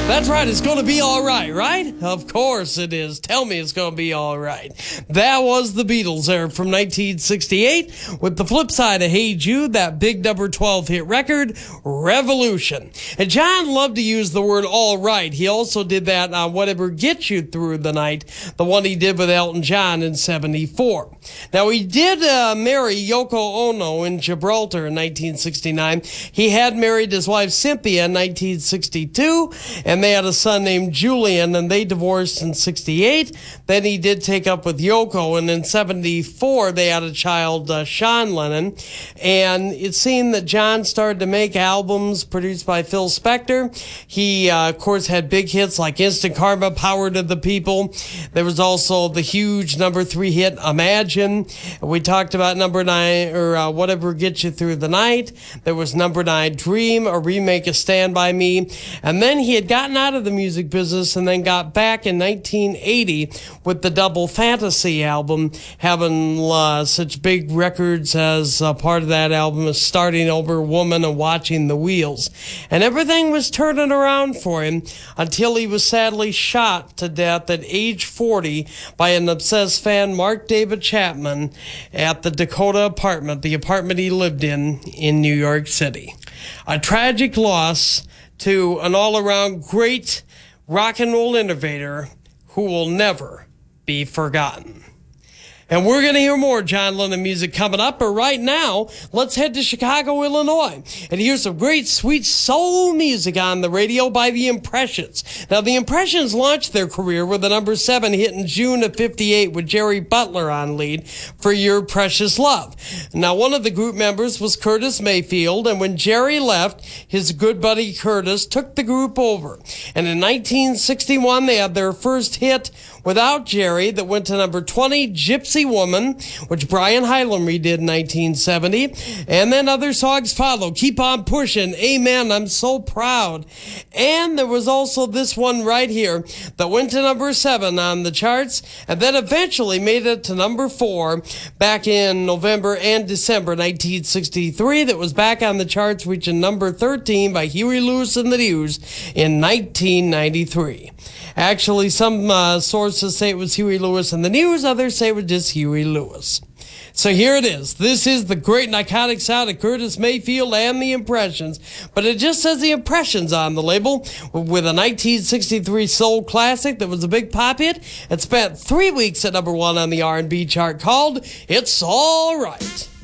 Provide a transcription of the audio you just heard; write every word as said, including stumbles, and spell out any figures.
That's right, it's going to be all right, right? Of course it is. Tell me it's going to be all right. That was the Beatles there from nineteen sixty-eight with the flip side of Hey Jude, that big number twelve hit record, Revolution. And John loved to use the word all right. He also did that on Whatever Gets You Through the Night, the one he did with Elton John in seventy-four. Now, he did uh, marry Yoko Ono in Gibraltar in nineteen sixty-nine. He had married his wife Cynthia in nineteen sixty-two, and they had a son named Julian, and they divorced in sixty-eight. Then he did take up with Yoko, and in seventy-four, they had a child, uh, Sean Lennon. And it seemed that John started to make albums produced by Phil Spector. He, uh, of course, had big hits like Instant Karma, Power to the People. There was also the huge number three hit, Imagine. We talked about number nine, or uh, Whatever Gets You Through the Night. There was number nine, Dream, a remake of Stand By Me. And then he had gotten out of the music business and then got back in nineteen eighty with the Double Fantasy album, having uh, such big records as uh, part of that album is Starting Over, Woman, and Watching the Wheels. And everything was turning around for him until he was sadly shot to death at age forty by an obsessed fan, Mark David Chapman, at the Dakota apartment, the apartment he lived in in New York City. A tragic loss to an all-around great rock and roll innovator who will never be forgotten. And we're going to hear more John Lennon music coming up, but right now, let's head to Chicago, Illinois, and hear some great, sweet soul music on the radio by The Impressions. Now, The Impressions launched their career with a number seven hit in June of fifty-eight with Jerry Butler on lead for Your Precious Love. Now, one of the group members was Curtis Mayfield, and when Jerry left, his good buddy Curtis took the group over. And in nineteen sixty-one, they had their first hit without Jerry that went to number twenty, Gypsy Woman, which Brian Hyland redid in nineteen seventy. And then other songs followed. Keep On Pushing, Amen, I'm So Proud. And there was also this one right here that went to number seven on the charts and then eventually made it to number four back in November and December nineteen sixty-three. That was back on the charts, reaching number thirteen by Huey Lewis and the News in nineteen ninety-three. Actually, some uh, sources say it was Huey Lewis and the News, others say it was just Huey Lewis. So here it is. This is the great narcotic sound of Curtis Mayfield and The Impressions, but it just says The Impressions on the label with a nineteen sixty-three soul classic that was a big pop hit. It spent three weeks at number one on the R and B chart called It's All Right.